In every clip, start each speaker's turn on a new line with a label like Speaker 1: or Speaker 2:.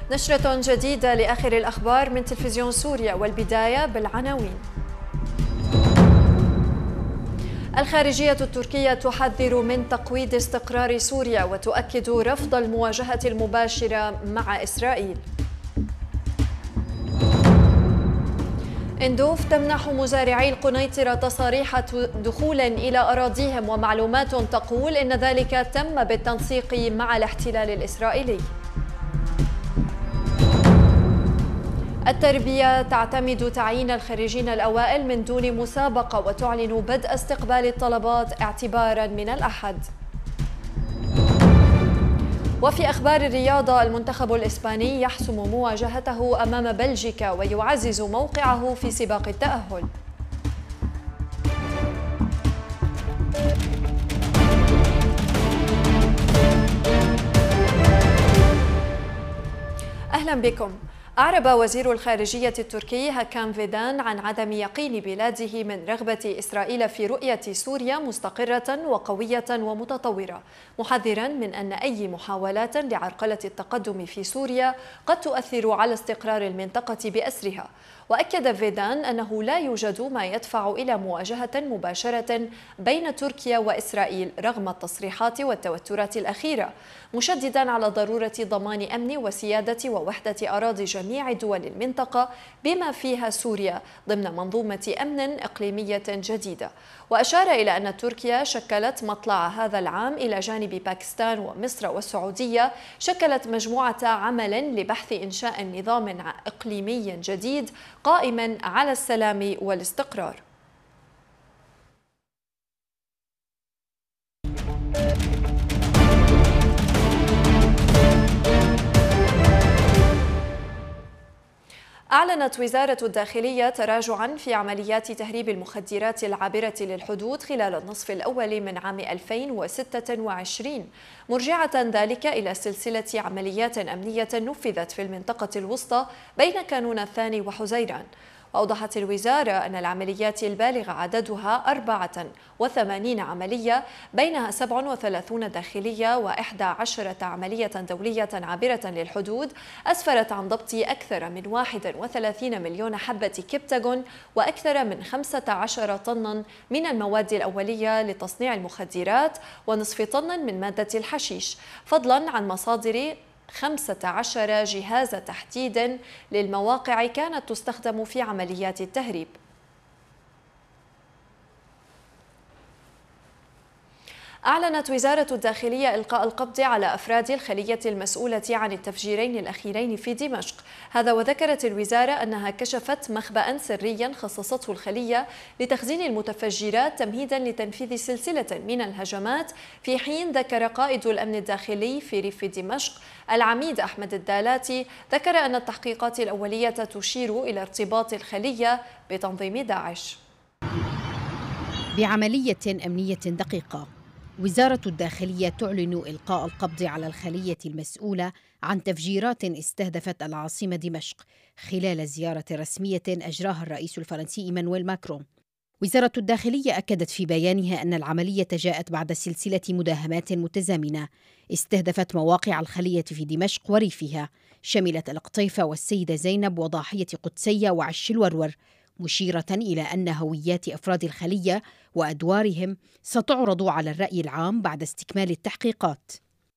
Speaker 1: نشرة جديدة لآخر الأخبار من تلفزيون سوريا، والبداية بالعناوين. الخارجية التركية تحذر من تقويض استقرار سوريا وتؤكد رفض المواجهة المباشرة مع إسرائيل. إندوف تمنح مزارعي القنيطرة تصاريح دخول إلى أراضيهم، ومعلومات تقول إن ذلك تم بالتنسيق مع الاحتلال الإسرائيلي. التربية تعتمد تعيين الخريجين الأوائل من دون مسابقة، وتعلن بدء استقبال الطلبات اعتباراً من الأحد. وفي أخبار الرياضة، المنتخب الإسباني يحسم مواجهته أمام بلجيكا ويعزز موقعه في سباق التأهل. أهلا بكم. أعرب وزير الخارجية التركي هاكان فيدان عن عدم يقين بلاده من رغبة إسرائيل في رؤية سوريا مستقرة وقوية ومتطورة، محذرا من أن أي محاولات لعرقلة التقدم في سوريا قد تؤثر على استقرار المنطقة بأسرها. وأكد فيدان أنه لا يوجد ما يدفع إلى مواجهة مباشرة بين تركيا وإسرائيل رغم التصريحات والتوترات الأخيرة، مشددا على ضرورة ضمان أمن وسيادة ووحدة أراضي جميع دول المنطقة بما فيها سوريا ضمن منظومة أمن إقليمية جديدة. وأشار إلى أن تركيا شكلت مطلع هذا العام إلى جانب باكستان ومصر والسعودية شكلت مجموعة عمل لبحث إنشاء نظام إقليمي جديد قائما على السلام والاستقرار. أعلنت وزارة الداخلية تراجعاً في عمليات تهريب المخدرات العابرة للحدود خلال النصف الأول من عام 2026، مرجعة ذلك إلى سلسلة عمليات أمنية نفذت في المنطقة الوسطى بين كانون الثاني وحزيران. وأوضحت الوزارة أن العمليات البالغ عددها 84 عملية، بينها 37 داخلية و11 عملية دولية عابرة للحدود، أسفرت عن ضبط أكثر من 31 مليون حبة كبتاغون وأكثر من 15 طنا من المواد الأولية لتصنيع المخدرات ونصف طن من مادة الحشيش، فضلا عن مصادر 15 جهاز تحديد للمواقع كانت تستخدم في عمليات التهريب. أعلنت وزارة الداخلية إلقاء القبض على أفراد الخلية المسؤولة عن التفجيرين الأخيرين في دمشق، هذا وذكرت الوزارة أنها كشفت مخبأ سريا خصصته الخلية لتخزين المتفجرات تمهيدا لتنفيذ سلسلة من الهجمات، في حين ذكر قائد الأمن الداخلي في ريف دمشق العميد أحمد الدالاتي ذكر أن التحقيقات الأولية تشير إلى ارتباط الخلية بتنظيم داعش.
Speaker 2: بعملية أمنية دقيقة، وزارة الداخلية تعلن إلقاء القبض على الخلية المسؤولة عن تفجيرات استهدفت العاصمة دمشق خلال زيارة رسمية أجراها الرئيس الفرنسي إيمانويل ماكرون. وزارة الداخلية أكدت في بيانها أن العملية جاءت بعد سلسلة مداهمات متزامنة استهدفت مواقع الخلية في دمشق وريفها، شملت القطيفة والسيدة زينب وضاحية قدسية وعش الورور، مشيرة إلى أن هويات أفراد الخلية وأدوارهم ستعرض على الرأي العام بعد استكمال التحقيقات.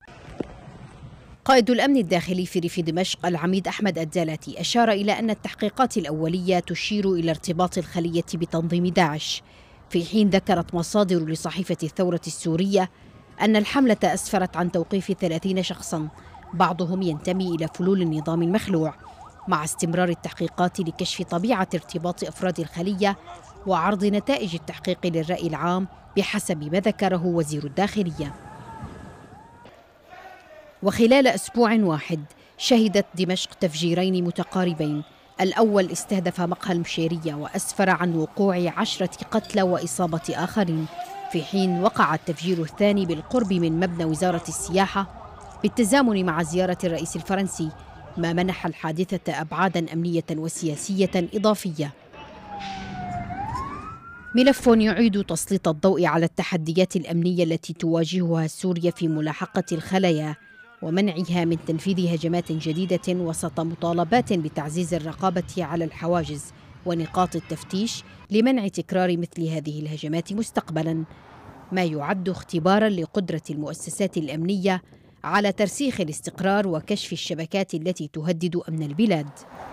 Speaker 2: قائد الأمن الداخلي في ريف دمشق العميد أحمد الدالاتي أشار إلى أن التحقيقات الأولية تشير إلى ارتباط الخلية بتنظيم داعش، في حين ذكرت مصادر لصحيفة الثورة السورية أن الحملة أسفرت عن توقيف 30 شخصاً بعضهم ينتمي إلى فلول النظام المخلوع، مع استمرار التحقيقات لكشف طبيعة ارتباط أفراد الخلية وعرض نتائج التحقيق للرأي العام بحسب ما ذكره وزير الداخلية. وخلال أسبوع واحد شهدت دمشق تفجيرين متقاربين، الأول استهدف مقهى المشيرية وأسفر عن وقوع 10 قتلى وإصابة آخرين، في حين وقع التفجير الثاني بالقرب من مبنى وزارة السياحة بالتزامن مع زيارة الرئيس الفرنسي، ما منح الحادثة أبعاداً أمنية وسياسية إضافية. ملف يعيد تسليط الضوء على التحديات الأمنية التي تواجهها سوريا في ملاحقة الخلايا ومنعها من تنفيذ هجمات جديدة وسط مطالبات بتعزيز الرقابة على الحواجز ونقاط التفتيش لمنع تكرار مثل هذه الهجمات مستقبلاً، ما يعد اختباراً لقدرة المؤسسات الأمنية على ترسيخ الاستقرار وكشف الشبكات التي تهدد أمن البلاد.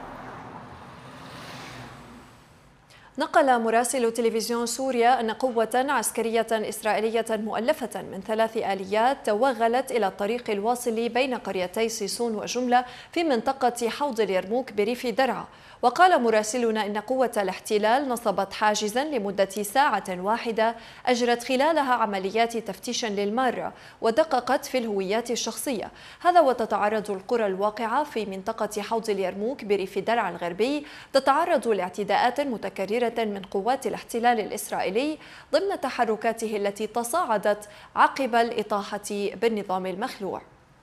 Speaker 1: نقل مراسل تلفزيون سوريا أن قوة عسكرية إسرائيلية مؤلفة من 3 آليات توغلت إلى الطريق الواصل بين قريتي صيصون وجملة في منطقة حوض اليرموك بريف درعا. وقال مراسلنا إن قوة الاحتلال نصبت حاجزا لمدة ساعة واحدة أجرت خلالها عمليات تفتيش للمارة ودققت في الهويات الشخصية. هذا وتتعرض القرى الواقعة في منطقة حوض اليرموك بريف درعا الغربي تتعرض لاعتداءات متكررة من قوات الاحتلال الإسرائيلي ضمن تحركاته التي تصاعدت عقب الإطاحة بالنظام المخلوع.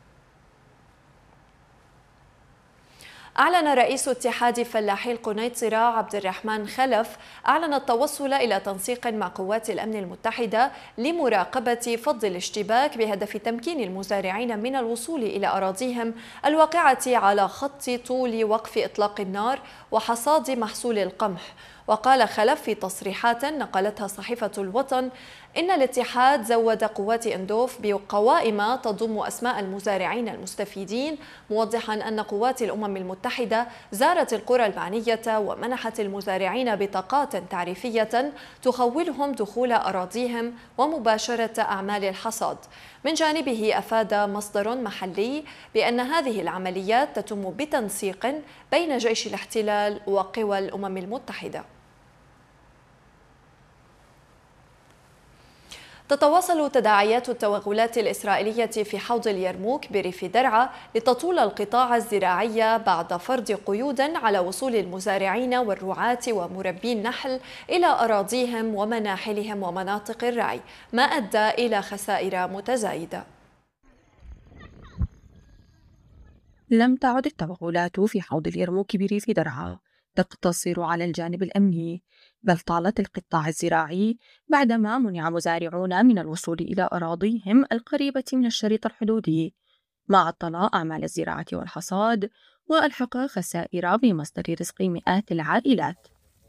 Speaker 1: أعلن رئيس اتحاد فلاحي القنيطرة عبد الرحمن خلف التوصل إلى تنسيق مع قوات الأمن المتحدة لمراقبة فض الاشتباك بهدف تمكين المزارعين من الوصول إلى أراضيهم الواقعة على خط طول وقف إطلاق النار وحصاد محصول القمح. وقال خلف في تصريحات نقلتها صحيفة الوطن إن الاتحاد زود قوات إندوف بقوائم تضم أسماء المزارعين المستفيدين، موضحا أن قوات الأمم المتحدة زارت القرى المعنية ومنحت المزارعين بطاقات تعريفية تخولهم دخول أراضيهم ومباشرة أعمال الحصاد. من جانبه أفاد مصدر محلي بأن هذه العمليات تتم بتنسيق بين جيش الاحتلال وقوى الأمم المتحدة. تتواصل تداعيات التوغلات الإسرائيلية في حوض اليرموك بريف درعا لتطول القطاع الزراعي بعد فرض قيود على وصول المزارعين والرعاة ومربي النحل إلى أراضيهم ومناحلهم ومناطق الرعي، ما أدى إلى خسائر متزايدة.
Speaker 3: لم تعد التوغلات في حوض اليرموك بريف درعا تقتصر على الجانب الأمني، بل طالت القطاع الزراعي بعدما منع مزارعون من الوصول إلى أراضيهم القريبة من الشريط الحدودي، ما عطل أعمال الزراعة والحصاد وألحق خسائر بمصدر رزق مئات العائلات.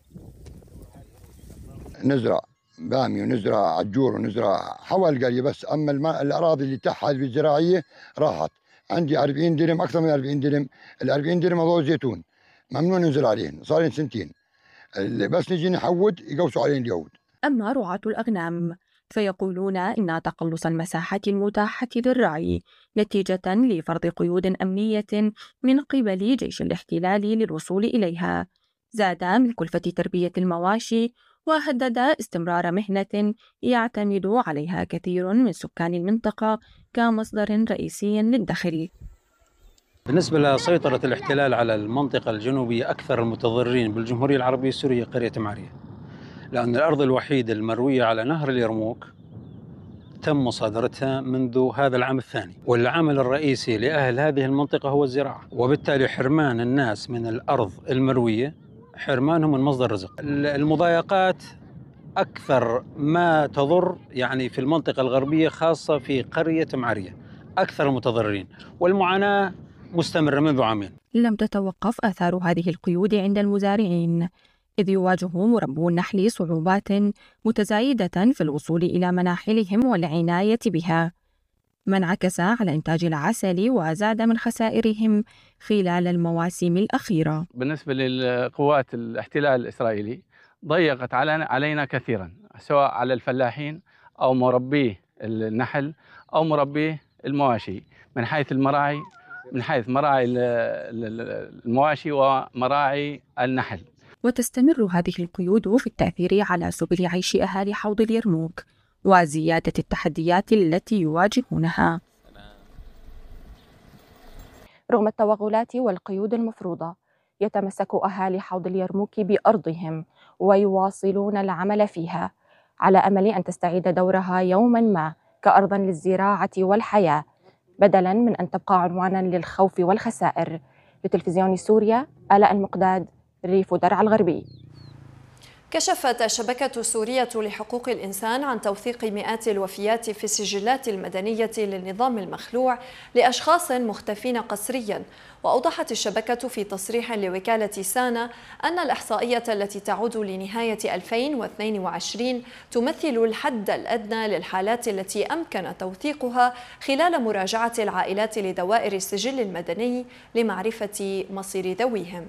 Speaker 4: نزرع بامي ونزرع عجور ونزرع حول القرية بس، أما الأراضي اللي تحت هذه الزراعية راحت. عندي 40 درم، أكثر من 40 درم. ال 40 درم هذول زيتون ممنوع ننزل عليهم، صار لنا سنتين بس نجي نحود يقوسوا علينا اليهود.
Speaker 3: أما رعاة الأغنام فيقولون إن تقلص المساحة المتاحة للرعي نتيجة لفرض قيود أمنية من قبل جيش الاحتلال للوصول إليها زاد من كلفة تربية المواشي، وهدد استمرار مهنة يعتمد عليها كثير من سكان المنطقة كمصدر رئيسي للدخل.
Speaker 5: بالنسبة لسيطرة الاحتلال على المنطقة الجنوبية، أكثر المتضررين بالجمهورية العربية السورية قرية معرية، لأن الأرض الوحيدة المروية على نهر اليرموك تم مصادرتها منذ هذا العام الثاني، والعامل الرئيسي لأهل هذه المنطقة هو الزراعة، وبالتالي حرمان الناس من الأرض المروية حرمانهم من مصدر رزق. المضايقات أكثر ما تضر يعني في المنطقة الغربية، خاصة في قرية معرية أكثر المتضررين، والمعاناة مستمرة منذ عامين.
Speaker 3: لم تتوقف آثار هذه القيود عند المزارعين، إذ يواجه مربو النحل صعوبات متزايدة في الوصول إلى مناحلهم والعناية بها، ما انعكس على إنتاج العسل وزاد من خسائرهم خلال المواسم الأخيرة.
Speaker 6: بالنسبة للقوات الاحتلال الإسرائيلي ضيقت علينا كثيرا، سواء على الفلاحين أو مربي النحل أو مربي المواشي، من حيث المراعي، من حيث مراعي المواشي ومراعي النحل.
Speaker 3: وتستمر هذه القيود في التأثير على سبل عيش أهالي حوض اليرموك وزيادة التحديات التي يواجهونها. رغم التوغلات والقيود المفروضة، يتمسك أهالي حوض اليرموك بأرضهم ويواصلون العمل فيها على أمل أن تستعيد دورها يوما ما كأرض للزراعة والحياة، بدلا من أن تبقى عنوانا للخوف والخسائر. لتلفزيون سوريا، آلاء المقداد، ريف درعا الغربي.
Speaker 1: كشفت الشبكة السورية لحقوق الإنسان عن توثيق مئات الوفيات في السجلات المدنية للنظام المخلوع لأشخاص مختفين قسريا. وأوضحت الشبكة في تصريح لوكالة سانا أن الإحصائية التي تعود لنهاية 2022 تمثل الحد الأدنى للحالات التي أمكن توثيقها خلال مراجعة العائلات لدوائر السجل المدني لمعرفة مصير ذويهم.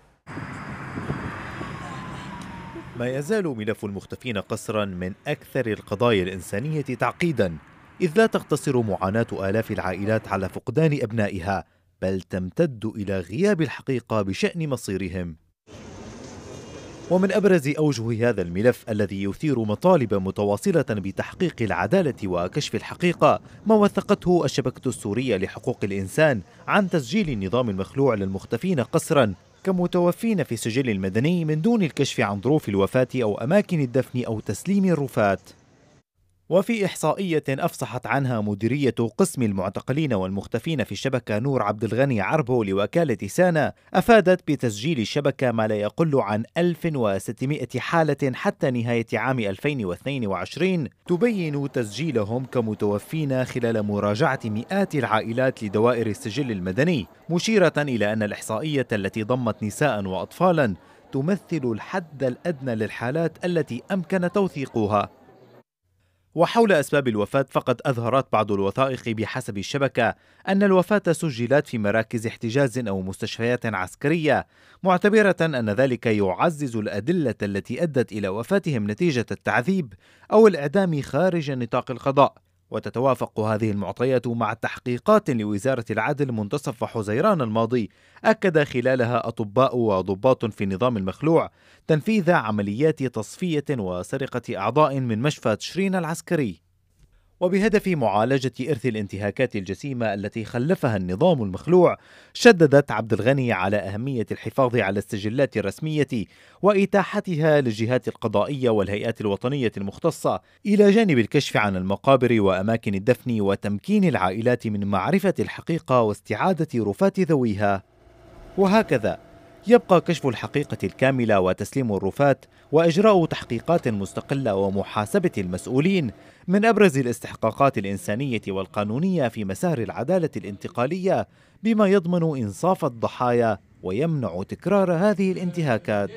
Speaker 7: ما يزال ملف المختفين قسرا من أكثر القضايا الإنسانية تعقيدا، إذ لا تقتصر معاناة آلاف العائلات على فقدان أبنائها، بل تمتد إلى غياب الحقيقة بشأن مصيرهم. ومن أبرز أوجه هذا الملف الذي يثير مطالب متواصلة بتحقيق العدالة وكشف الحقيقة ما وثقته الشبكة السورية لحقوق الإنسان عن تسجيل النظام المخلوع للمختفين قسرا كمتوفين في السجل المدني من دون الكشف عن ظروف الوفاة أو أماكن الدفن أو تسليم الرفات. وفي إحصائية أفصحت عنها مديرية قسم المعتقلين والمختفين في الشبكة نور عبد الغني عربو لوكالة سانا، أفادت بتسجيل الشبكة ما لا يقل عن 1600 حالة حتى نهاية عام 2022 تبين تسجيلهم كمتوفين خلال مراجعة مئات العائلات لدوائر السجل المدني، مشيرة إلى أن الإحصائية التي ضمت نساء وأطفالا تمثل الحد الأدنى للحالات التي أمكن توثيقها. وحول أسباب الوفاة فقد أظهرت بعض الوثائق بحسب الشبكة أن الوفاة سجلت في مراكز احتجاز أو مستشفيات عسكرية، معتبرة أن ذلك يعزز الأدلة التي أدت إلى وفاتهم نتيجة التعذيب أو الإعدام خارج نطاق القضاء. وتتوافق هذه المعطيات مع تحقيقات لوزارة العدل منتصف حزيران الماضي أكد خلالها أطباء وضباط في النظام المخلوع تنفيذ عمليات تصفية وسرقة أعضاء من مشفى تشرين العسكري، وبهدف معالجة إرث الانتهاكات الجسيمة التي خلفها النظام المخلوع. شددت عبد الغني على أهمية الحفاظ على السجلات الرسمية وإتاحتها للجهات القضائية والهيئات الوطنية المختصة، إلى جانب الكشف عن المقابر وأماكن الدفن وتمكين العائلات من معرفة الحقيقة واستعادة رفات ذويها. وهكذا يبقى كشف الحقيقة الكاملة وتسليم الرفات وإجراء تحقيقات مستقلة ومحاسبة المسؤولين من أبرز الاستحقاقات الإنسانية والقانونية في مسار العدالة الانتقالية، بما يضمن إنصاف الضحايا ويمنع تكرار هذه الانتهاكات.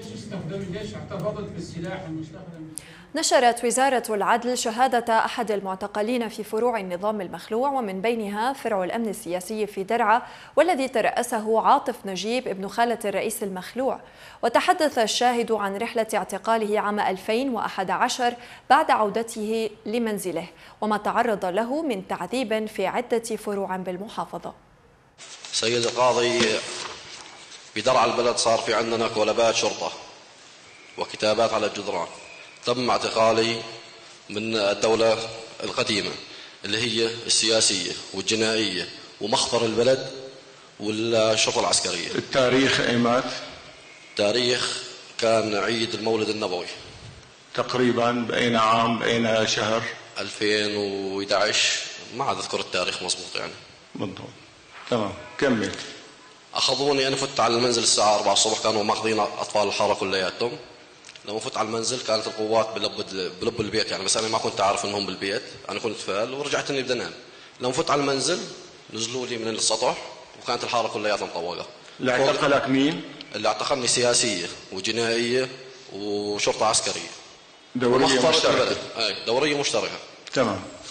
Speaker 1: نشرت وزارة العدل شهادة أحد المعتقلين في فروع النظام المخلوع، ومن بينها فرع الأمن السياسي في درعا والذي ترأسه عاطف نجيب ابن خالة الرئيس المخلوع. وتحدث الشاهد عن رحلة اعتقاله عام 2011 بعد عودته لمنزله وما تعرض له من تعذيب في عدة فروع بالمحافظة.
Speaker 8: سيد القاضي، بدرعا البلد صار في عندنا كولبات شرطة وكتابات على الجدران. تم اعتقالي من الدولة القديمة اللي هي السياسية والجنائية ومخبر البلد والشرطة العسكرية.
Speaker 9: التاريخ ايمات؟
Speaker 8: تاريخ كان عيد المولد النبوي
Speaker 9: تقريبا بأين عام بأين شهر؟
Speaker 8: 2011، ما عاد اذكر التاريخ مضبوط يعني.
Speaker 9: بالضبط. تمام، كمل.
Speaker 8: اخذوني، انا فت على المنزل الساعة 4 الصبح، كانوا ماخذين اطفال الحارة كلياتهم. لما فت على المنزل كانت القوات بلب البيت يعني، بس انا ما كنت اعرف انهم بالبيت، انا كنت فال ورجعت اني بدي انام. لما فت على المنزل نزلوا لي من السطح وكانت الحاره كلياتها مطوقه.
Speaker 9: اللي اعتقلك مين؟
Speaker 8: اللي اعتقلني سياسيه وجنائيه وشرطه عسكريه.
Speaker 9: دوريه مشتركه.
Speaker 8: اي دوريه مشتركه.
Speaker 9: تمام.